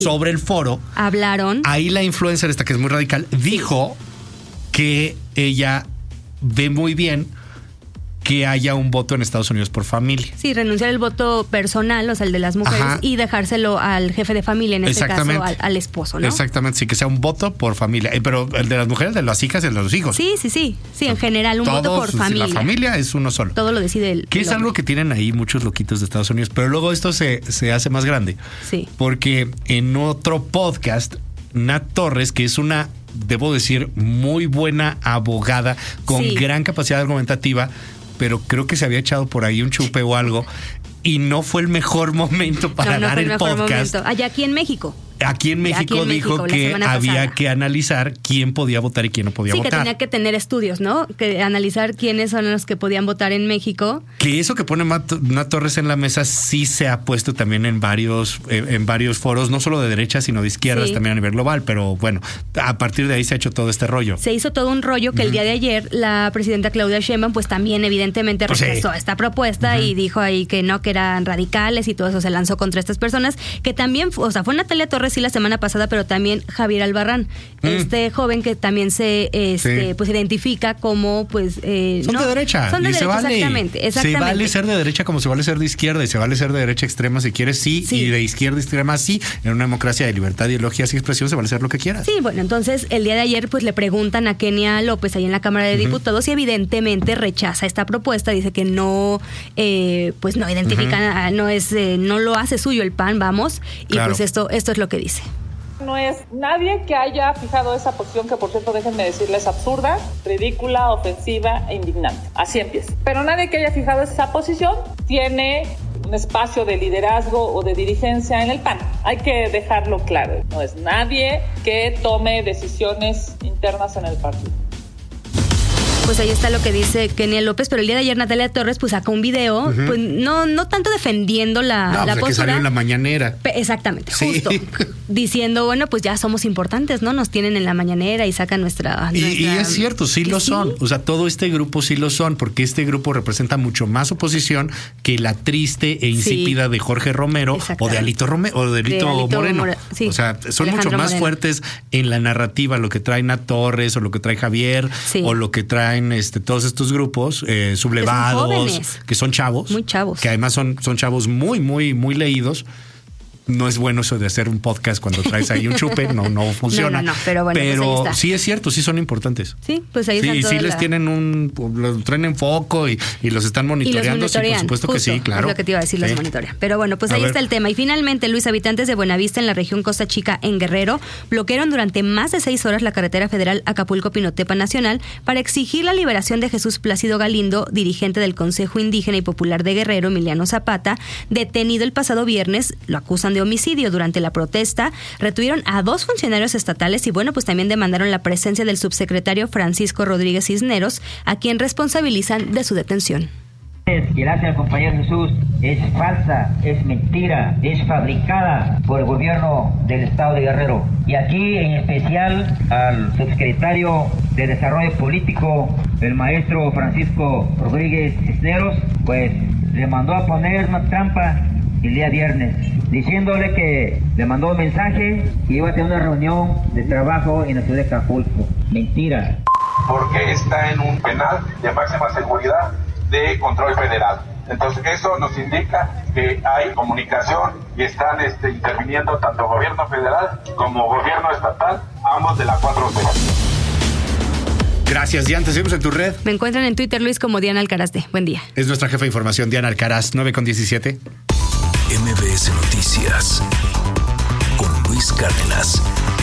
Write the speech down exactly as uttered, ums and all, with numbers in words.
sobre el foro. Hablaron. Ahí la influencer esta, que es muy radical, dijo que ella ve muy bien que haya un voto en Estados Unidos por familia. Sí, renunciar el voto personal, o sea, el de las mujeres, Ajá. y dejárselo al jefe de familia, en este caso al, al esposo, ¿no? Exactamente, sí, que sea un voto por familia. Eh, pero el de las mujeres, de las hijas y el de los hijos. Sí, sí, sí. Sí, en general, un Todos, voto por familia. La familia es uno solo. Todo lo decide el. Que el es hombre. algo que tienen ahí muchos loquitos de Estados Unidos. Pero luego esto se, se hace más grande. Sí. Porque en otro podcast, Nat Torres, que es una, debo decir, muy buena abogada, con Sí. gran capacidad argumentativa, pero creo que se había echado por ahí un chupe o algo y no fue el mejor momento para no, no dar fue el, el mejor podcast. momento. Allá aquí en México. Aquí en México Aquí en dijo México, la que semana había pasada. que analizar quién podía votar y quién no podía Sí, votar. que tenía que tener estudios, ¿no? Que analizar quiénes son los que podían votar en México. Que eso que pone Nat Torres en la mesa sí se ha puesto también en varios, eh, en varios foros, no solo de derecha, sino de izquierdas, Sí. también a nivel global. Pero bueno, a partir de ahí se ha hecho todo este rollo. Se hizo todo un rollo que uh-huh. el día de ayer la presidenta Claudia Sheinbaum pues también evidentemente Pues rechazó sí. esta propuesta uh-huh. y dijo ahí que no, que eran radicales y todo eso se lanzó contra estas personas, que también, o sea, fue Natalia Torres sí la semana pasada, pero también Javier Albarrán, mm. este joven que también se este, sí. pues identifica como pues eh, son no, de derecha. Son de y derecha, se vale. exactamente, exactamente. Se vale ser de derecha como se vale ser de izquierda, y se vale ser de derecha extrema si quieres, sí, sí. y de izquierda extrema sí. En una democracia de libertad, ideologías y expresión se vale ser lo que quieras. Sí, bueno, entonces el día de ayer pues le preguntan a Kenia López ahí en la Cámara de uh-huh. Diputados y evidentemente rechaza esta propuesta, dice que no eh, pues no identifica, uh-huh. no es eh, no lo hace suyo el P A N, vamos, y claro. pues esto esto es lo que dice. No es nadie que haya fijado esa posición, que por cierto, déjenme decirles, absurda, ridícula, ofensiva e indignante. Así empieza. Pero nadie que haya fijado esa posición tiene un espacio de liderazgo o de dirigencia en el P A N. Hay que dejarlo claro. No es nadie que tome decisiones internas en el partido. Pues ahí está lo que dice Kenia López, pero el día de ayer Natalia Torres pues sacó un video, uh-huh. pues no, no tanto defendiendo la, no, la pues postura. Que salió en la mañanera. Pe- exactamente, sí. justo. Diciendo, bueno, pues ya somos importantes, ¿no? Nos tienen en la mañanera y sacan nuestra... Y, nuestra... y es cierto, sí lo sí. son. O sea, todo este grupo sí lo son, porque este grupo representa mucho más oposición que la triste e insípida sí. de Jorge Romero o de Alito, Rome- o de Alito, de Alito Moreno. More- sí. O sea, son Alejandro mucho más Moreno. Fuertes en la narrativa, lo que trae Nat Torres o lo que trae Javier sí. o lo que traen este, todos estos grupos eh, sublevados, que son, que son chavos. Muy chavos. Que además son, son chavos muy, muy, muy leídos. No es bueno eso de hacer un podcast cuando traes ahí un chupe, no, no funciona. No, no, no, pero bueno, pero pues ahí está. Sí es cierto, sí son importantes. Sí, pues ahí está. Sí, sí les la... tienen un, los traen en foco y, y los están monitoreando. Los sí, por supuesto justo, que sí, claro. Es lo que te iba a decir, sí. los monitorean. Pero bueno, pues a ahí ver. está el tema. Y finalmente, Luis, habitantes de Buenavista en la región Costa Chica, en Guerrero, bloquearon durante más de seis horas la carretera federal Acapulco-Pinotepa Nacional para exigir la liberación de Jesús Plácido Galindo, dirigente del Consejo Indígena y Popular de Guerrero, Emiliano Zapata, detenido el pasado viernes. Lo acusan de homicidio. Durante la protesta, retuvieron a dos funcionarios estatales y bueno, pues también demandaron la presencia del subsecretario Francisco Rodríguez Cisneros, a quien responsabilizan de su detención. Gracias al compañero Jesús, es falsa, es mentira, es fabricada por el gobierno del estado de Guerrero. Y aquí en especial al subsecretario de Desarrollo Político, el maestro Francisco Rodríguez Cisneros, pues le mandó a poner una trampa el día viernes, diciéndole que le mandó un mensaje que iba a tener una reunión de trabajo en la ciudad de Acapulco. Mentira. Porque está en un penal de máxima seguridad de control federal. Entonces eso nos indica que hay comunicación y están este, interviniendo tanto gobierno federal como gobierno estatal, ambos de la cuatro T. Gracias, Diana. Te seguimos en tu red. Me encuentran en Twitter, Luis, como Diana Alcarazde. Buen día. Es nuestra jefa de información, Diana Alcaraz, nueve con diecisiete. M B S Noticias con Luis Cárdenas.